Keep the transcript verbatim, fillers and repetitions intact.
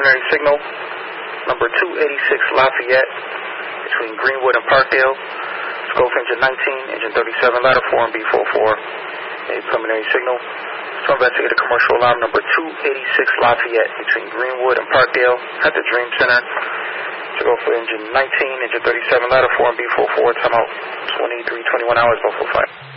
preliminary signal, number two eighty-six Lafayette, between Greenwood and Parkdale. Scope engine nineteen, engine thirty-seven, ladder four and B forty-four. A preliminary signal. So investigate a commercial alarm number two eighty-six Lafayette, between Greenwood and Parkdale, at the Dream Center. To go for engine nineteen, engine thirty-seven, ladder four and B forty-four. Time out twenty-three twenty-one hours, Buffalo five.